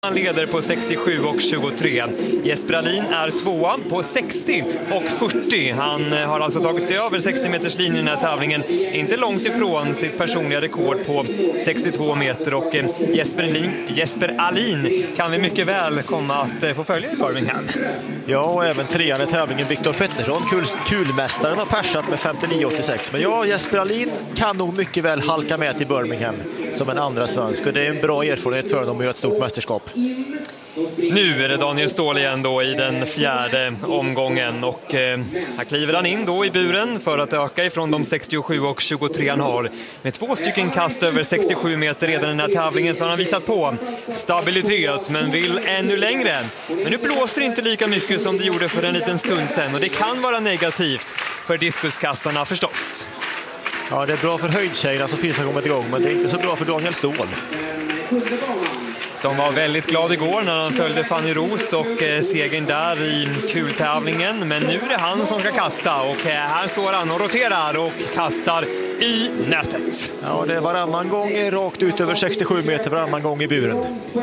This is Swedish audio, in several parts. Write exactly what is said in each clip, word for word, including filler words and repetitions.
Han leder på sextiosju och tjugotre. Jesper Alin är tvåa på sextio och fyrtio. Han har alltså tagit sig över sextio meters linjen i den här tävlingen. Inte långt ifrån sitt personliga rekord på sextiotvå meter. Och Jesper Alin, Jesper Alin kan vi mycket väl komma att få följa i Birmingham. Ja, och även trean i tävlingen Viktor Pettersson. Kul, kulmästaren har persat med femtionio åttiosex. Men ja, Jesper Alin kan nog mycket väl halka med till Birmingham som en andra svensk. Och det är en bra erfarenhet för dem att göra ett stort mästerskap. Nu är det Daniel Ståhl igen då i den fjärde omgången och eh, här kliver han in då i buren för att öka ifrån de sextiosju och tjugotre han har. Med två stycken kast över sextiosju meter redan i den här tävlingen så har han visat på stabilitet men vill ännu längre. Men nu blåser det inte lika mycket som det gjorde för en liten stund sedan och det kan vara negativt för diskuskastarna förstås. Ja, det är bra för höjdtjejerna som precis har kommit igång, men det är inte så bra för Daniel Ståhl. Som var väldigt glad igår när han följde Fanny Ros och eh, segern där i kultävlingen. Men nu är det han som ska kasta och eh, här står han och roterar och kastar i nätet. Ja, det är varannan gång rakt ut över sextiosju meter, varannan gång i buren.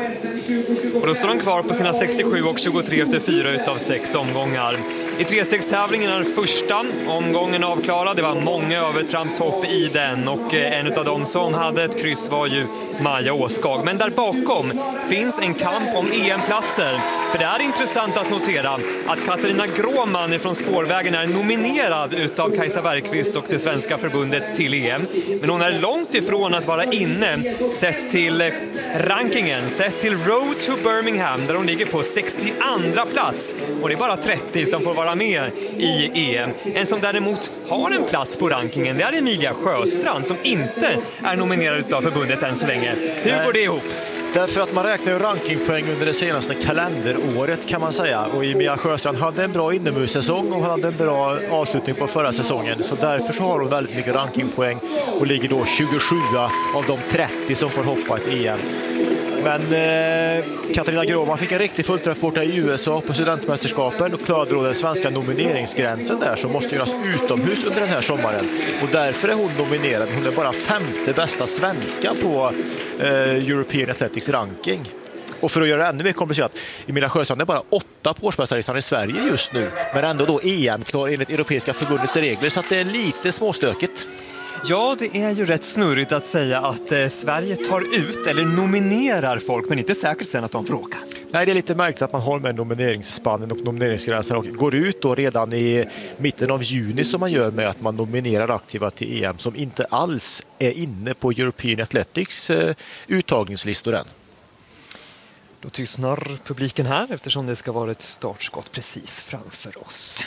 Och då står han kvar på sina sextiosju och tjugotre efter fyra utav sex omgångar. I tre sex-tävlingen är första omgången avklarad. Det var många övertrampshopp i den och eh, en av dem som hade ett kryss var ju Maja Åskag. Men där bakom finns en kamp om E M-platser. För det är intressant att notera att Katarina Gråman från Spårvägen är nominerad utav Kajsa Bergqvist och det svenska förbundet till E M. Men hon är långt ifrån att vara inne sett till rankingen, sett till Road to Birmingham där hon ligger på sextioandra plats. Och det är bara trettio som får vara med i E M. En som däremot har en plats på rankingen, det är Emilia Sjöstrand som inte är nominerad utav förbundet än så länge. Hur går det ihop? Därför att man räknar ju rankingpoäng under det senaste kalenderåret kan man säga. Och Emilia Sjöstrand hade en bra inomhussäsong och hade en bra avslutning på förra säsongen. Så därför så har hon väldigt mycket rankingpoäng och ligger då tjugosjua av de trettio som får hoppa ett E M. Men eh, Katarina Gråman fick en riktig fullträff borta i U S A på studentmästerskapen och klarade då den svenska nomineringsgränsen där som måste göras utomhus under den här sommaren. Och därför är hon nominerad. Hon är bara femte bästa svenska på eh, European Athletics ranking. Och för att göra det ännu mer komplicerat, Emilia Sjöstrand är bara åtta på årsmästarlistan i Sverige just nu. Men ändå då E M-klar enligt Europeiska förbundets regler så att det är lite småstökigt. Ja, det är ju rätt snurrigt att säga att eh, Sverige tar ut eller nominerar folk men inte säkert sen att de får åka. Nej, det är lite märkligt att man har med nomineringsspannen och nomineringsgränsen och går ut då redan i mitten av juni som man gör med att man nominerar aktiva till E M som inte alls är inne på European Athletics eh, uttagningslistor än. Då tystnar publiken här eftersom det ska vara ett startskott precis framför oss.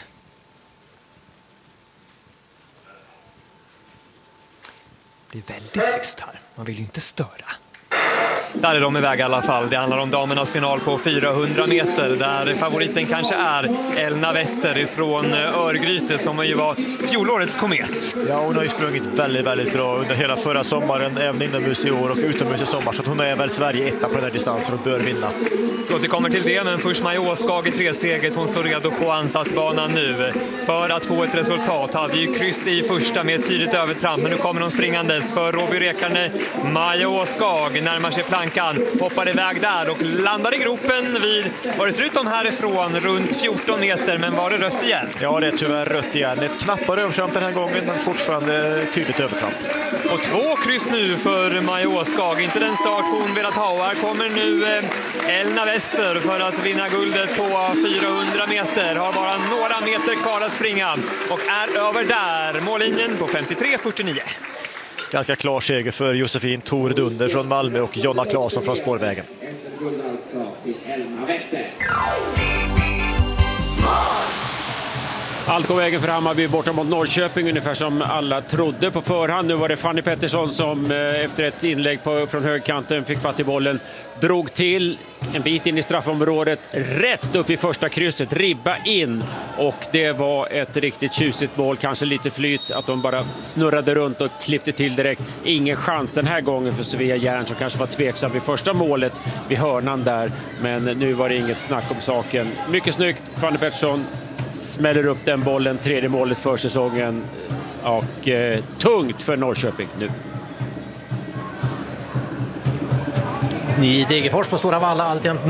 Det blir väldigt tyst här. Man vill ju inte störa. Där är de iväg i alla fall. Det handlar om damernas final på fyrahundra meter där favoriten kanske är Elna Wester från Örgryte som ju var fjolårets komet. Ja, hon har ju sprungit väldigt, väldigt bra under hela förra sommaren, även inomhus i år och utomhus i sommar. Så hon är väl Sverige etta på den här distansen och bör vinna. Vi återkommer till det, men först Maja Åskag i treseget. Hon står redo på ansatsbanan nu för att få ett resultat. Hade ju kryss i första med ett tydligt övertramp, men nu kommer hon springandes för Råby Rekarne. Maja Åskag närmar sig plankan, hoppar iväg där och landar i gropen vid, vad det ser ut om härifrån, runt fjorton meter, men var det rött igen? Ja, det är tyvärr rött igen. Ett knappare övertramp den här gången, men fortfarande tydligt övertramp. Och två kryss nu för Maja Åskag, inte den start hon velat ha. Här kommer nu eh, Elna Wester för att vinna guldet på fyrahundra meter. Har bara några meter kvar att springa och är över där. Mållinjen på femtiotre fyrtionio. Ganska klar seger för Josefin Thor Dunder från Malmö och Jonna Claesson från Spårvägen. Allt går vägen för Hammarby borta mot Norrköping ungefär som alla trodde på förhand. Nu var det Fanny Pettersson som efter ett inlägg på, från högkanten fick fatt i bollen. Drog till en bit in i straffområdet, rätt upp i första krysset, ribba in. Och det var ett riktigt tjusigt mål, kanske lite flyt att de bara snurrade runt och klippte till direkt. Ingen chans den här gången för Svea Järn som kanske var tveksam vid första målet vid hörnan där. Men nu var det inget snack om saken. Mycket snyggt, Fanny Pettersson smäller upp den bollen, tredje målet för säsongen och eh, tungt för Norrköping nu. I Degerfors på Stora Valla alltjämt